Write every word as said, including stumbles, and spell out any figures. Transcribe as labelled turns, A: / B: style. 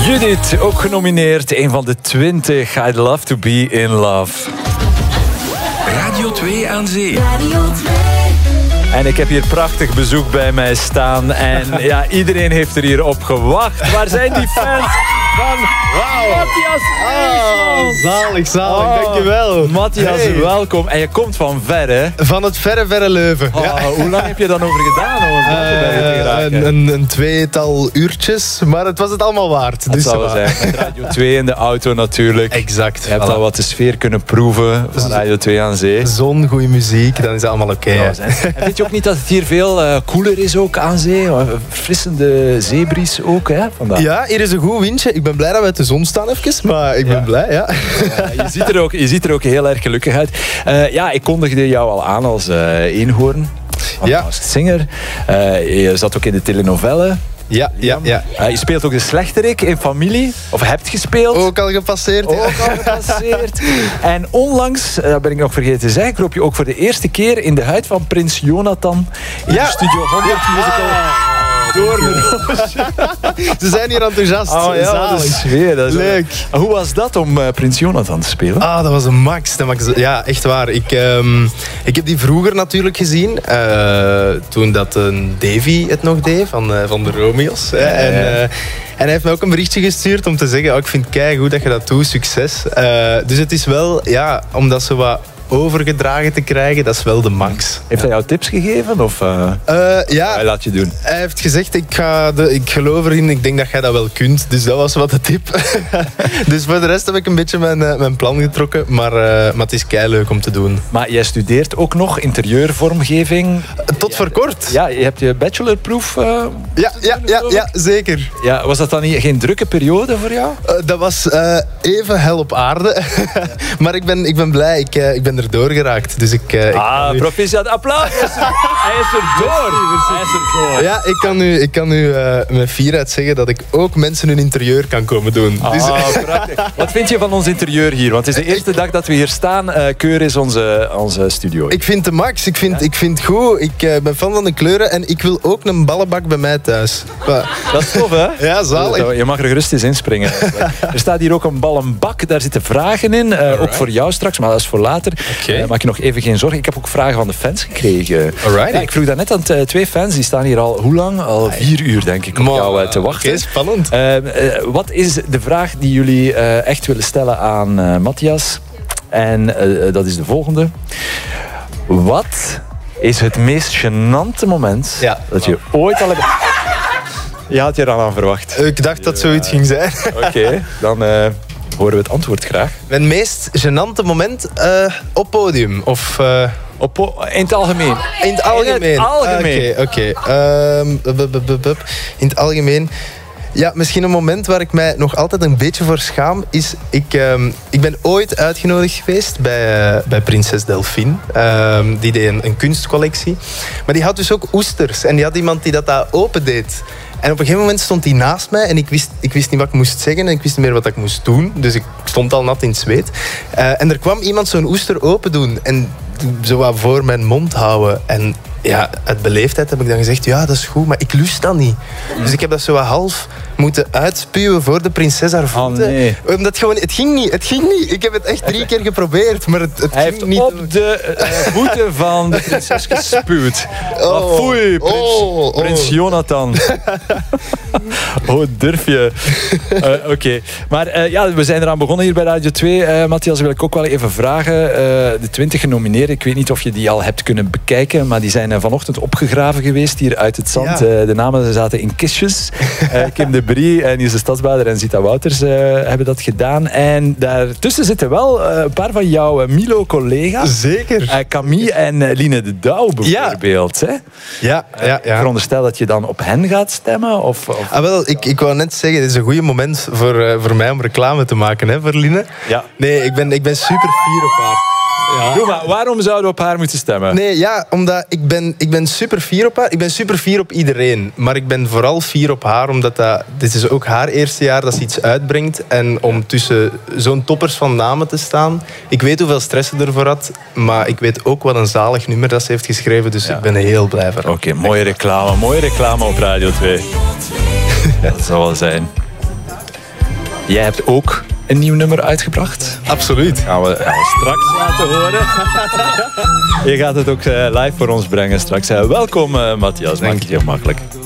A: Judith, ook genomineerd. Een van de twintig. I'd love to be in love.
B: Radio twee aan zee.
C: Radio twee.
A: En ik heb hier prachtig bezoek bij mij staan. En ja, iedereen heeft er hier op gewacht. Waar zijn die fans van wow. Matthias
D: Oh, zalig, zalig.
A: Oh,
D: dankjewel.
A: Matthias,
D: Hey.
A: welkom. En je komt van ver, hè?
D: Van het verre, verre Leuven.
A: Oh,
D: Ja.
A: Hoe lang heb je dan over gedaan om een uh, bij je te geraken?
D: een, een, een tweetal uurtjes, maar het was het allemaal waard.
A: Dat
D: dus
A: zal wel zijn. Met Radio twee in de auto natuurlijk.
D: Exact.
A: Je hebt
D: Voilà.
A: al wat de sfeer kunnen proeven van Radio twee aan zee.
D: Zon, goede muziek, dan is het allemaal oké.
A: Ja,
D: hè.
A: en weet je ook niet dat het hier veel uh, koeler is ook aan zee? Een frissende zeebries ook, hè, vandaag.
D: Ja, hier is een goed windje. Ik ben blij dat we uit de zon staan even, maar ik ben
A: Ja.
D: blij, ja.
A: Ja, je, ziet er ook, je ziet er ook heel erg gelukkig uit. Uh, ja, ik kondigde jou al aan als uh, eenhoorn.
D: Ja.
A: Als zanger. Uh, je zat ook in de telenovelle.
D: Ja, ja, ja.
A: Uh, je speelt ook de slechterik in Familie. Of hebt gespeeld.
D: Ook al gepasseerd. ja.
A: Ook al gepasseerd. En onlangs, uh, dat ben ik nog vergeten te zeggen, kroop je ook voor de eerste keer in de huid van prins Jonathan in
D: Ja.
A: de Studio honderd musical.
D: Ze zijn hier enthousiast.
A: Oh ja,
D: Zalig.
A: wat een sfeer. Dat is
D: Leuk.
A: Hoe was dat om uh, prins Jonathan te spelen?
D: Ah, dat was een max. Dat max. Ja, echt waar. Ik, ehm, ik heb die vroeger natuurlijk gezien. eh, toen dat een Davy het nog deed, van, eh, van de Romeo's. hè. En, eh, en hij heeft me ook een berichtje gestuurd om te zeggen... Oh, ik vind het keigoed dat je dat doet, succes. Eh, dus het is wel, ja, om dat zo wat overgedragen te krijgen, dat is wel de max.
A: Heeft hij jou tips gegeven? Of uh,
D: Eh, ja,
A: hij laat je doen?
D: hij heeft gezegd, ik, ga de, ik geloof erin, ik denk dat jij dat wel kunt. Dus dat was wat de tip. Dus voor de rest heb ik een beetje mijn, eh, mijn plan getrokken. Maar, uh, maar het is keileuk om te doen.
A: Maar jij studeert ook nog interieurvormgeving.
D: Tot voor kort.
A: Ja, je hebt je bachelorproef. Uh,
D: Ja, ja, ja, ja, zeker.
A: ja, was dat dan niet, geen drukke periode voor jou?
D: Uh, dat was uh, even hel op aarde. Maar ik ben, ik ben blij, ik, uh, ik ben er doorgeraakt. Dus ik, uh, ik
A: Ah,
D: kan nu-
A: proficiat applaus. Hij is er, hij is er door. Hij is er door.
D: Ja, ik kan nu, ik kan nu uh, met fierheid zeggen dat ik ook mensen hun interieur kan komen doen. Dus,
A: Ah, prachtig. Wat vind je van ons interieur hier? Want het is de eerste dag dat we hier staan. Uh, Keur is onze, onze studio.
D: ik vind de max, ik vind, ik vind het goed. Ik uh, ben fan van de kleuren en ik wil ook een ballenbak bij mij thuis. Ja.
A: Dat is tof, hè?
D: Ja, zalig.
A: Je mag er gerust eens inspringen. Er staat hier ook een ballenbak. Daar zitten vragen in. Uh, ook voor jou straks, maar dat is voor later.
D: Oké.
A: Uh, maak je nog even geen zorgen. Ik heb ook vragen van de fans gekregen.
D: Alrighty.
A: Ja, ik vroeg daarnet aan t- twee fans. Die staan hier al, hoe lang? Al vier uur, denk ik, op
D: Maar,
A: jou uh, te wachten.
D: Oké, spannend.
A: Uh, uh, wat is de vraag die jullie uh, echt willen stellen aan uh, Matthias? En uh, dat is de volgende. Wat is het meest gênante moment
D: Ja.
A: dat je ooit al hebt... Je had je er al aan verwacht.
D: Ik dacht dat zoiets ging zijn.
A: Oké, okay, dan uh, horen we het antwoord graag.
D: Mijn meest gênante moment uh, op podium? Of uh,
A: Op, in het algemeen.
D: in het algemeen?
A: In het algemeen.
D: Oké, oké. Ehm, bup, bup, bup, bup. In het algemeen... Ja, misschien een moment waar ik mij nog altijd een beetje voor schaam is... Ik, um, ik ben ooit uitgenodigd geweest bij, uh, bij prinses Delphine. Um, die deed een, een kunstcollectie. Maar die had dus ook oesters. En die had iemand die dat daar open deed. En op een gegeven moment stond hij naast mij en ik wist, ik wist niet wat ik moest zeggen en ik wist niet meer wat ik moest doen. Dus ik stond al nat in het zweet. Uh, en er kwam iemand zo'n oester open doen en zo wat voor mijn mond houden. En ja, uit beleefdheid heb ik dan gezegd, ja, dat is goed, maar ik lust dat niet. Dus ik heb dat zo wat half moeten uitspuwen voor de prinses haar voeten.
A: Oh, nee.
D: Omdat gewoon, het ging niet, het ging niet. Ik heb het echt drie keer geprobeerd, maar het, het
A: Hij
D: ging
A: heeft
D: niet.
A: op de uh, voeten van de prinses gespuwd. Wat
D: Oh.
A: foei, prins,
D: Oh, oh.
A: prins Jonathan. Oh, durf je. Uh, Oké, okay. maar uh, ja, we zijn eraan begonnen hier bij Radio twee. Uh, Matthias, wil ik ook wel even vragen. Uh, de twintig genomineerden, ik weet niet of je die al hebt kunnen bekijken, maar die zijn uh, vanochtend opgegraven geweest hier uit het zand.
D: Ja.
A: Uh, de namen zaten in kistjes. Uh, Kim de Brie, uh, Niels de Stadsbader en Zita Wouters uh, hebben dat gedaan. En daartussen zitten wel uh, een paar van jouw uh, Milo-collega's.
D: Zeker.
A: Uh, Camille en uh, Line de Douw bijvoorbeeld. Hè?
D: Ja, ja,
A: Ik
D: ja.
A: veronderstel dat je dan op hen gaat stemmen? Of, of...
D: Ah, wel, ik, ik wou net zeggen, dit is een goed moment voor, uh, voor mij om reclame te maken, hè, voor Line.
A: Ja.
D: Nee, ik ben, ik ben super fier op haar. Ja.
A: Doe maar, waarom zouden we op haar moeten stemmen?
D: Nee, ja, omdat ik ben, ik ben super fier op haar. Ik ben super fier op iedereen. Maar ik ben vooral fier op haar, omdat dat, dit is ook haar eerste jaar dat ze iets uitbrengt. En om tussen zo'n toppers van namen te staan. Ik weet hoeveel stress ze ervoor had. Maar ik weet ook wat een zalig nummer dat ze heeft geschreven. Dus
A: Ja.
D: ik ben heel blij voor haar.
A: Oké, okay, mooie reclame. Mooie reclame op Radio twee. Ja, dat zal wel zijn. Jij hebt ook een nieuw nummer uitgebracht.
D: Absoluut.
A: Gaan we, gaan we straks laten horen. Je gaat het ook uh, live voor ons brengen straks. Uh, welkom uh, Matthias, dank je, makkelijk.